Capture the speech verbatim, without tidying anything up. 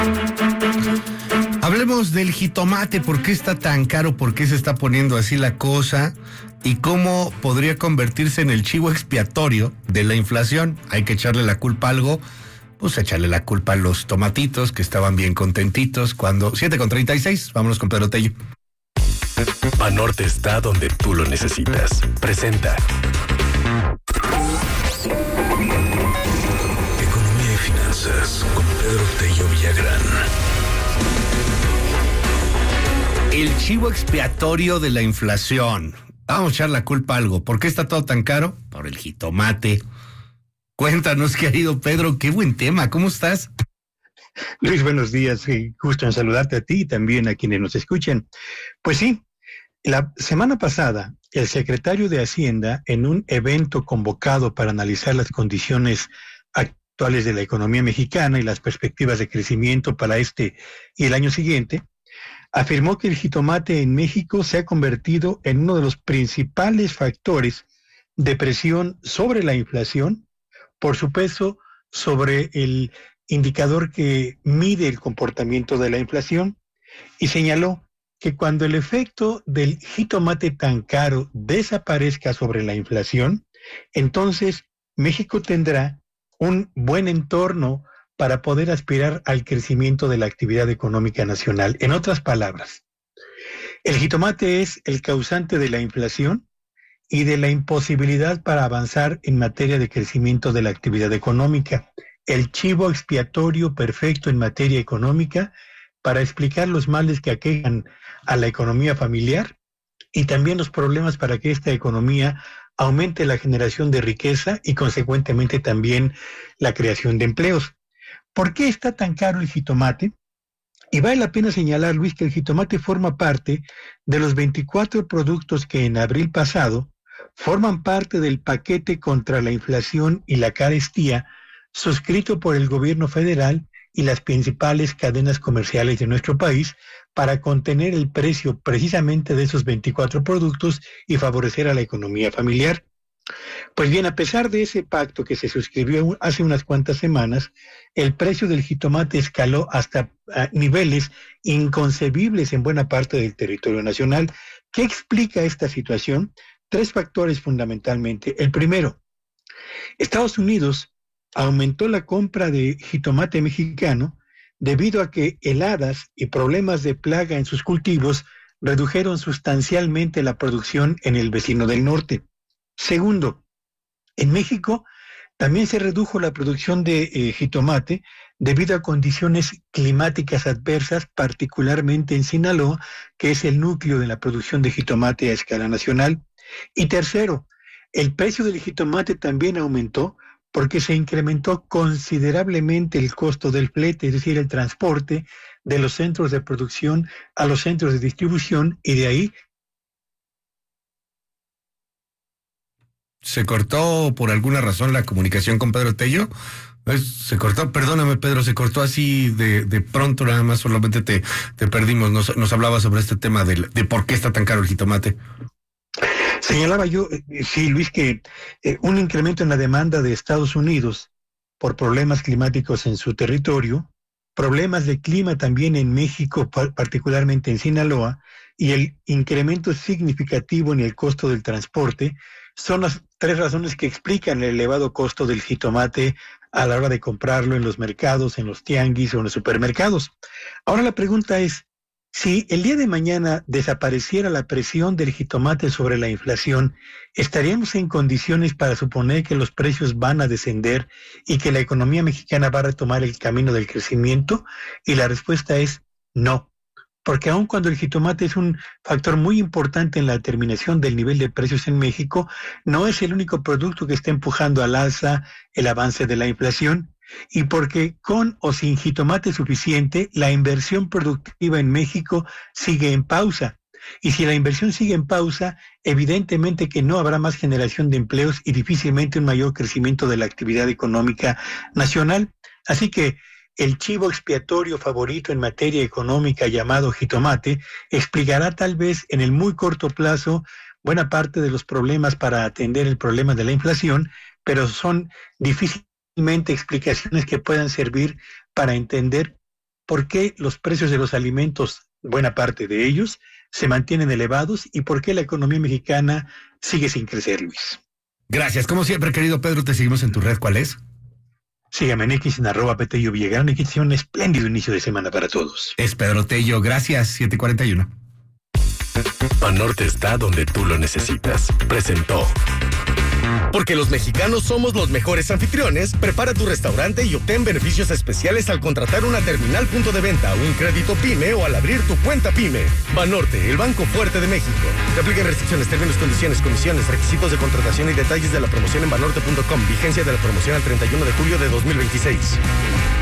Hablemos del jitomate, ¿por qué está tan caro? ¿Por qué se está poniendo así la cosa? ¿Y cómo podría convertirse en el chivo expiatorio de la inflación? Hay que echarle la culpa a algo, pues echarle la culpa a los tomatitos que estaban bien contentitos cuando... siete con treinta y seis, vámonos con Pedro Tello. Banorte está donde tú lo necesitas. Presenta Economía y Finanzas con Pedro Tello Villagrán. El chivo expiatorio de la inflación. Vamos a echar la culpa a algo. ¿Por qué está todo tan caro? Por el jitomate. Cuéntanos, querido Pedro, qué buen tema. ¿Cómo estás? Luis, buenos días. Gusto en saludarte a ti y también a quienes nos escuchen. Pues sí, la semana pasada, el secretario de Hacienda, en un evento convocado para analizar las condiciones actuales de la economía mexicana y las perspectivas de crecimiento para este y el año siguiente, afirmó que el jitomate en México se ha convertido en uno de los principales factores de presión sobre la inflación por su peso sobre el indicador que mide el comportamiento de la inflación, y señaló que cuando el efecto del jitomate tan caro desaparezca sobre la inflación, entonces México tendrá un buen entorno para poder aspirar al crecimiento de la actividad económica nacional. En otras palabras, el jitomate es el causante de la inflación y de la imposibilidad para avanzar en materia de crecimiento de la actividad económica, el chivo expiatorio perfecto en materia económica para explicar los males que aquejan a la economía familiar y también los problemas para que esta economía aumente la generación de riqueza y consecuentemente también la creación de empleos. ¿Por qué está tan caro el jitomate? Y vale la pena señalar, Luis, que el jitomate forma parte de los veinticuatro productos que en abril pasado forman parte del paquete contra la inflación y la carestía suscrito por el gobierno federal y las principales cadenas comerciales de nuestro país para contener el precio precisamente de esos veinticuatro productos y favorecer a la economía familiar. Pues bien, a pesar de ese pacto que se suscribió hace unas cuantas semanas, el precio del jitomate escaló hasta uh, niveles inconcebibles en buena parte del territorio nacional. ¿Qué explica esta situación? Tres factores fundamentalmente. El primero, Estados Unidos aumentó la compra de jitomate mexicano debido a que heladas y problemas de plaga en sus cultivos redujeron sustancialmente la producción en el vecino del norte. Segundo, en México también se redujo la producción de eh, jitomate debido a condiciones climáticas adversas, particularmente en Sinaloa, que es el núcleo de la producción de jitomate a escala nacional. Y tercero, el precio del jitomate también aumentó porque se incrementó considerablemente el costo del flete, es decir, el transporte de los centros de producción a los centros de distribución, y de ahí... ¿Se cortó por alguna razón la comunicación con Pedro Tello? Se cortó, perdóname Pedro, se cortó así de, de pronto, nada más, solamente te, te perdimos. Nos, nos hablaba sobre este tema de, de por qué está tan caro el jitomate. Señalaba yo, eh, sí, Luis, que eh, un incremento en la demanda de Estados Unidos por problemas climáticos en su territorio, problemas de clima también en México, particularmente en Sinaloa, y el incremento significativo en el costo del transporte, son las tres razones que explican el elevado costo del jitomate a la hora de comprarlo en los mercados, en los tianguis o en los supermercados. Ahora la pregunta es, si el día de mañana desapareciera la presión del jitomate sobre la inflación, ¿estaríamos en condiciones para suponer que los precios van a descender y que la economía mexicana va a retomar el camino del crecimiento? Y la respuesta es no. Porque aun cuando el jitomate es un factor muy importante en la determinación del nivel de precios en México, no es el único producto que está empujando al alza el avance de la inflación, y porque con o sin jitomate suficiente, la inversión productiva en México sigue en pausa. Y si la inversión sigue en pausa, evidentemente que no habrá más generación de empleos y difícilmente un mayor crecimiento de la actividad económica nacional. Así que el chivo expiatorio favorito en materia económica llamado jitomate explicará tal vez en el muy corto plazo buena parte de los problemas para atender el problema de la inflación, pero son difícilmente explicaciones que puedan servir para entender por qué los precios de los alimentos, buena parte de ellos, se mantienen elevados y por qué la economía mexicana sigue sin crecer, Luis. Gracias. Como siempre, querido Pedro, te seguimos en tu red. ¿Cuál es? Sígame en X en arroba Petello Villagrán y que sea un espléndido inicio de semana para todos. Es Pedro Tello. Gracias. siete cuarenta y uno. Banorte está donde tú lo necesitas. Presentó. Porque los mexicanos somos los mejores anfitriones, prepara tu restaurante y obtén beneficios especiales al contratar una terminal punto de venta, un crédito PYME o al abrir tu cuenta PYME. Banorte, el banco fuerte de México. Te aplican restricciones, términos, condiciones, comisiones, requisitos de contratación y detalles de la promoción en banorte punto com. Vigencia de la promoción al treinta y uno de julio de dos mil veintiséis.